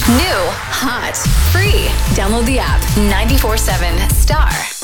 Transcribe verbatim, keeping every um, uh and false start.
New, hot, free. Download the app ninety-four seven Star.